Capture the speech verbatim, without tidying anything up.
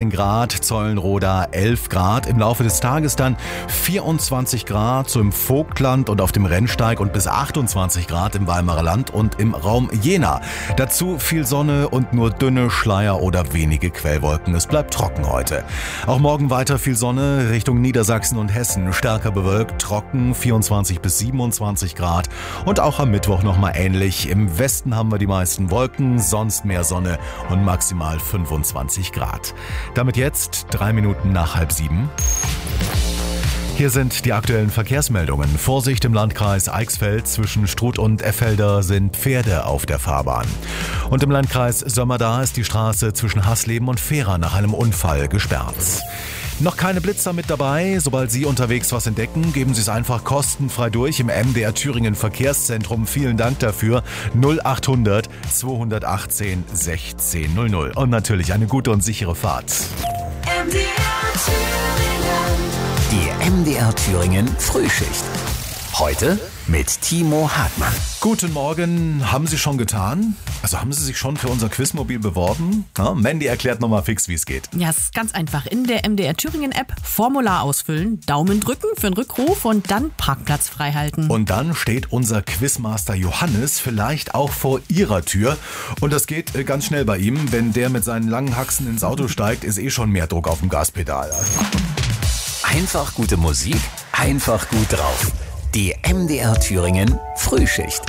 dreizehn Grad, Zeulenroda elf Grad. Im Laufe des Tages dann vierundzwanzig Grad, so im Vogtland und auf dem Rennsteig und bis achtundzwanzig Grad im Weimarer Land und im Raum Jena. Dazu viel Sonne und nur dünne Schleier oder wenige Quellwolken. Es bleibt trocken heute. Auch morgen weiter viel Sonne Richtung Niedersachsen und Hessen. Stärker bewölkt, trocken, vierundzwanzig bis siebenundzwanzig Grad. Und auch am Mittwoch nochmal ähnlich. Im Westen haben wir die meisten Wolken, sonst mehr Sonne und maximal fünfundzwanzig Grad. Damit jetzt drei Minuten nach halb sieben. Hier sind die aktuellen Verkehrsmeldungen. Vorsicht im Landkreis Eichsfeld. Zwischen Struth und Effelder sind Pferde auf der Fahrbahn. Und im Landkreis Sömmerda ist die Straße zwischen Hasleben und Fehra nach einem Unfall gesperrt. Noch keine Blitzer mit dabei. Sobald Sie unterwegs was entdecken, geben Sie es einfach kostenfrei durch im M D R Thüringen Verkehrszentrum. Vielen Dank dafür. null achthundert zweihundertachtzehn sechzehn null null. Und natürlich eine gute und sichere Fahrt. M D R Thüringen. Die M D R Thüringen Frühschicht. Heute mit Timo Hartmann. Guten Morgen. Haben Sie schon getan? Also haben Sie sich schon für unser Quizmobil beworben? Ja, Mandy erklärt nochmal fix, wie es geht. Ja, es ist ganz einfach. In der M D R Thüringen App Formular ausfüllen, Daumen drücken für einen Rückruf und dann Parkplatz freihalten. Und dann steht unser Quizmaster Johannes vielleicht auch vor Ihrer Tür. Und das geht äh, ganz schnell bei ihm. Wenn der mit seinen langen Haxen ins Auto steigt, ist eh schon mehr Druck auf dem Gaspedal. Einfach gute Musik, einfach gut drauf. Die M D R Thüringen Frühschicht.